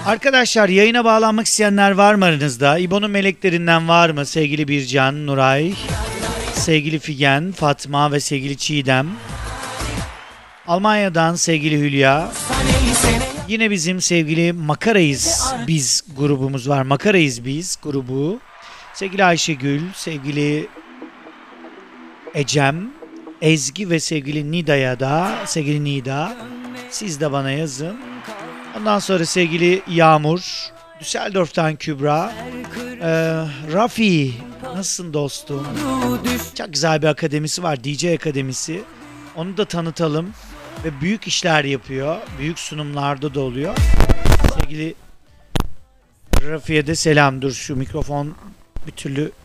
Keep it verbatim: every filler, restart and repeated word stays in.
Arkadaşlar yayına bağlanmak isteyenler var mı aranızda? İbo'nun meleklerinden var mı? Sevgili Bircan, Nuray, sevgili Figen, Fatma ve sevgili Çiğdem. Almanya'dan sevgili Hülya. Yine bizim sevgili Makarayız Biz grubumuz var. Makarayız Biz grubu. Sevgili Ayşegül, sevgili Ecem, Ezgi ve sevgili Nida'ya da, sevgili Nida. Siz de bana yazın. Ondan sonra sevgili Yağmur, Düsseldorf'tan Kübra, ee, Rafi, nasılsın dostum? Çok güzel bir akademisi var, D J Akademisi. Onu da tanıtalım ve büyük işler yapıyor, büyük sunumlarda da oluyor. Sevgili Rafi'ye de selam. Dur şu mikrofon bir türlü